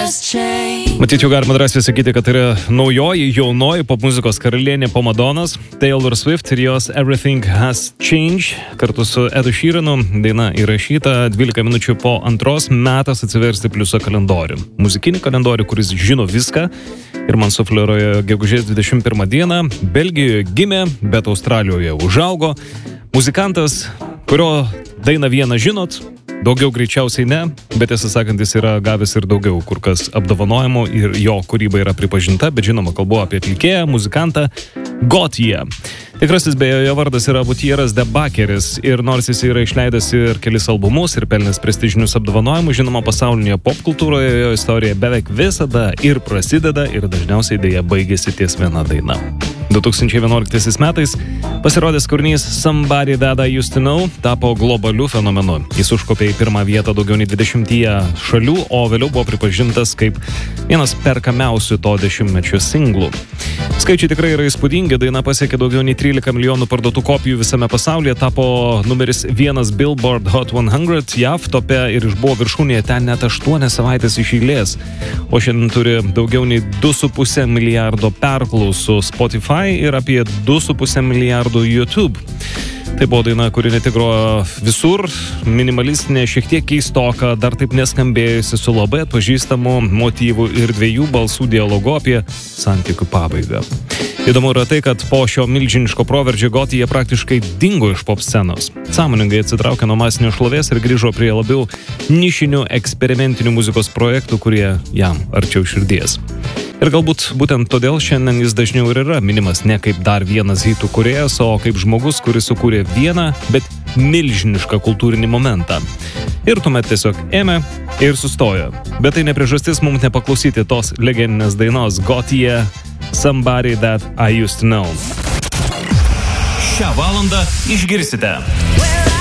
Matyt, jau galima drąsiai sakyti, kad tai yra naujoji, jaunoji popmuzikos karalienė po Madonos, Taylor Swift ir jos Everything Has Changed kartu su Edu Sheeranu. Daina įrašyta 12 minučių po 2, metas atsiversti pliuso kalendorių. Muzikinį kalendorių, kuris žino viską ir man sufleruoja gegužės 21 dieną. Belgijoje gimė, bet Australijoje užaugo. Muzikantas, kurio dainą vieną žinot, daugiau greičiausiai ne, bet tiesą sakant, jis yra gavęs ir daugiau kur kas apdovanojimų ir jo kūryba yra pripažinta, bet žinoma, kalbu apie atlikėją, muzikantą Gotye. Tikrasis beje, jo vardas yra Butieras de Bakeris ir nors jis yra išleidęs ir kelis albumus ir pelnęs prestižinius apdovanojimus, žinoma, pasaulinėje popkultūroje jo istorija beveik visada ir prasideda ir dažniausiai dėja baigėsi ties viena daina. 2011 metais pasirodęs kūrinys Somebody That I Used To Know tapo globaliu fenomenu. Jis užkopė į pirmą vietą daugiau nei 20 šalių, o vėliau buvo pripažintas kaip vienas perkamiausių to dešimtmečio singlų. Skaičiai tikrai yra įspūdingi, daina pasiekė daugiau nei 13 milijonų parduotų kopijų visame pasaulyje, tapo numeris 1 Billboard Hot 100 JAV tope ir išbuvo viršūnėje ten net 8 savaitės iš eilės. O šiandien turi daugiau nei 2,5 milijardo perklausų Spotify ir apie 2,5 milijardo YouTube. Tai buvo daina, kuri ne tik grojo visur, minimalistinė, šiek tiek keistoka, dar taip neskambėjusi su labai atpažįstamu motyvu ir 2 balsų dialogu apie santykių pabaigą. Įdomu yra tai, kad po šio milžiniško proveržio Gotye praktiškai dingo iš pop scenos. Sąmoningai atsitraukė nuo masinio šlovės ir grįžo prie labiau nišinių eksperimentinių muzikos projektų, kurie jam arčiau širdies. Ir galbūt būtent todėl šiandien jis dažniau ir yra minimas ne kaip dar vienas hitų kūrėjas, o kaip žmogus, kuris sukūrė vieną, bet milžinišką kultūrinį momentą. Ir tuomet tiesiog ėmė ir sustojo. Bet tai ne priežastis mums nepaklausyti tos legendinės dainos Gotye Somebody That I Used To Know. Šią valandą išgirsite.